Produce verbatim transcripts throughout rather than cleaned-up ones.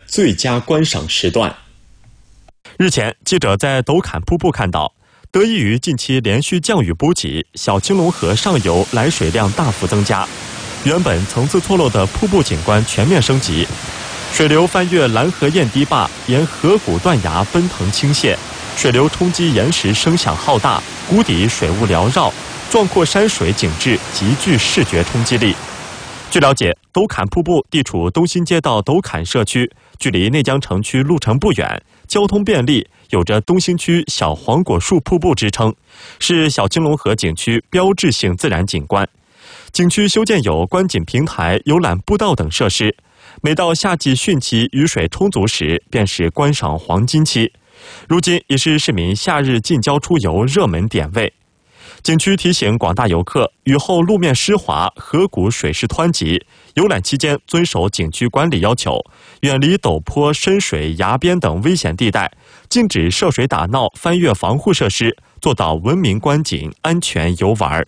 最佳观赏时段。 日前，记者在斗坎瀑布看到，得益于近期连续降雨补给，小青龙河上游来水量大幅增加，原本层次错落的瀑布景观全面升级。水流翻越蓝河堰堤坝，沿河谷断崖奔腾倾泻，水流冲击岩石声响浩大，谷底水雾缭绕，壮阔山水景致极具视觉冲击力。据了解，斗坎瀑布地处东新街道斗坎社区，距离内江城区路程不远，交通便利，有着东兴区小黄果树瀑布之称，是小青龙河景区标志性自然景观。景区修建有观景平台、游览步道等设施，每到夏季汛期雨水充足时，便是观赏黄金期，如今也是市民夏日近郊出游热门点位。景区提醒广大游客，雨后路面湿滑，河谷水势湍急，游览期间遵守景区管理要求，远离陡坡、深水、崖边等危险地带，禁止涉水打闹、翻越防护设施，做到文明观景、安全游玩。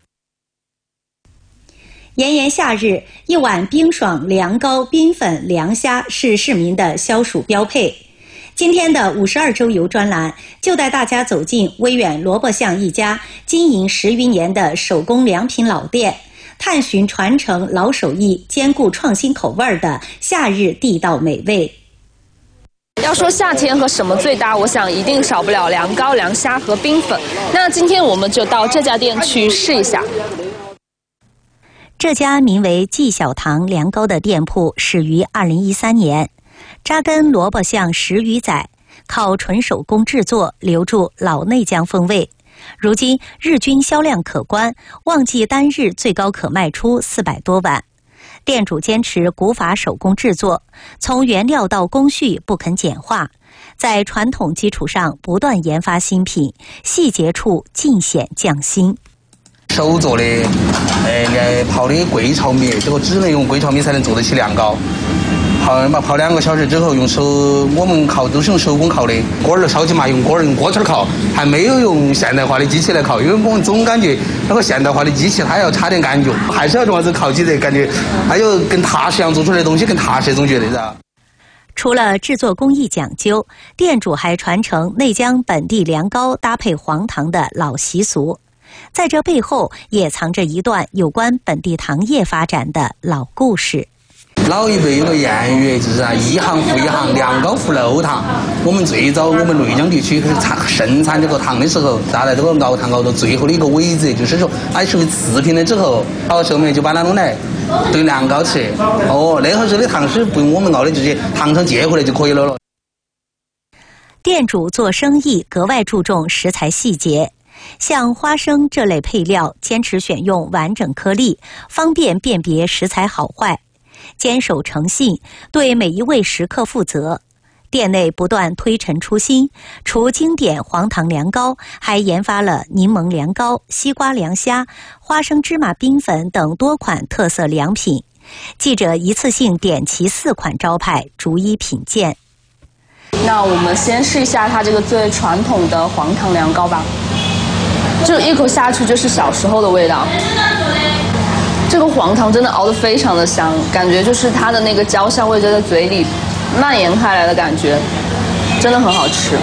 炎炎夏日，一碗冰爽凉糕、冰粉、凉虾是市民的消暑标配。今天的五十二周游专栏就带大家走进威远萝卜巷一家经营十余年的手工良品老店，探寻传承老手艺、兼顾创新口味的夏日地道美味。 要说夏天和什么最搭，我想一定少不了凉糕、凉虾和冰粉。那今天我们就到这家店去试一下。 这家名为季小堂凉糕的店铺始于二零一三年，扎根萝卜巷十余载，靠纯手工制作留住老内江风味。如今日均销量可观，旺季单日最高可卖出四百多碗。店主坚持古法手工制作，从原料到工序不肯简化，在传统基础上不断研发新品，细节处尽显匠心。 手做的，呃，泡的桂炒米，这个只能用桂炒米才能做得起凉糕。泡嘛泡两个小时之后，用手我们烤都是用手工烤的，锅儿烧起嘛，用锅儿用锅圈烤，还没有用现代化的机器来烤，因为我们总感觉那个现代化的机器它要差点感觉，还是要这样子烤起来，感觉它就更踏实一样，做出来的东西更踏实，总觉得是吧？ 除了制作工艺讲究，店主还传承内江本地凉糕搭配黄糖的老习俗。在这背后也藏着一段有关本地糖业发展的老故事。 老一辈有个谚语，就是啊，一行复一行，凉糕复漏糖。我们最早我们内江地区开始产生产这个糖的时候，大概这个熬糖熬到最后的一个尾则，就是说它属于次品了之后，好手们就把它弄来炖凉糕吃。哦，那会儿时的糖是不用我们熬的，直接糖厂借回来就可以了了。 店主做生意格外注重食材细节。像花生这类配料，坚持选用完整颗粒，方便辨别食材好坏，坚守诚信，对每一位食客负责。店内不断推陈出新，除经典黄糖凉糕，还研发了柠檬凉糕、西瓜凉虾、花生芝麻冰粉等多款特色凉品。记者一次性点齐四款招牌，逐一品鉴。 那我们先试一下它这个最传统的黄糖凉糕吧。就一口下去就是小时候的味道，这个黄糖真的熬得非常的香，感觉就是它的那个焦香味就在嘴里蔓延开来的感觉，真的很好吃。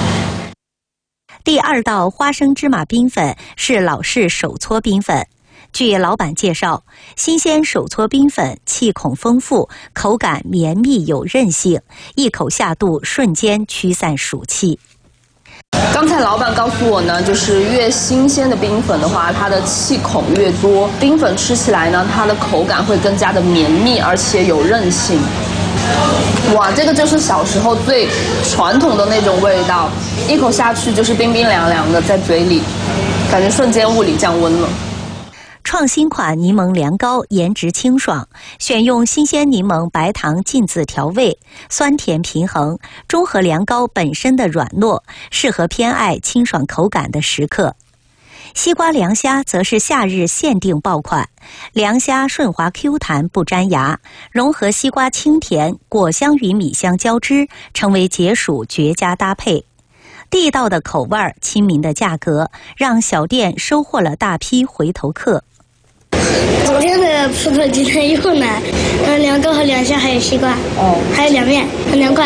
第二道花生芝麻冰粉是老式手搓冰粉。据老板介绍，新鲜手搓冰粉气孔丰富，口感绵密有韧性，一口下肚瞬间驱散暑气。 刚才老板告诉我呢，就是越新鲜的冰粉的话，它的气孔越多，冰粉吃起来呢，它的口感会更加的绵密，而且有韧性。哇，这个就是小时候最传统的那种味道，一口下去就是冰冰凉凉的，在嘴里，感觉瞬间物理降温了。 创新款柠檬凉糕颜值清爽，选用新鲜柠檬白糖浸渍调味，酸甜平衡，中和凉糕本身的软糯，适合偏爱清爽口感的食客。西瓜凉虾则是夏日限定爆款，凉虾顺滑 Q 弹不粘牙，融合西瓜清甜，果香与米香交织，成为解暑绝佳搭配。地道的口味，亲民的价格，让小店收获了大批回头客。 昨天的葡萄今天又来，嗯，凉糕和凉虾还有西瓜，哦，还有凉面和凉拌。